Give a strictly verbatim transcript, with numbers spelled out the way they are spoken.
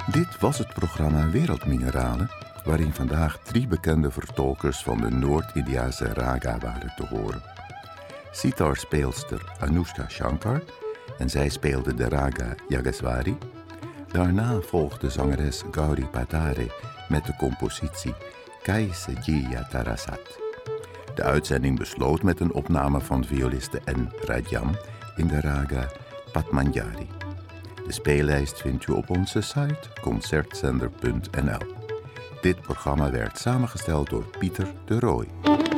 Dit was het programma Wereldmineralen, waarin vandaag drie bekende vertolkers van de Noord-Indiase raga waren te horen. Sitarspeelster Anushka Shankar en zij speelde de raga Yagaswari. Daarna volgde zangeres Gauri Patare met de compositie Kaise Jiya Tarasat. De uitzending besloot met een opname van violiste N. Rajam in de raga Padmanjari. De speellijst vindt u op onze site concertzender punt n l. Dit programma werd samengesteld door Pieter de Rooij.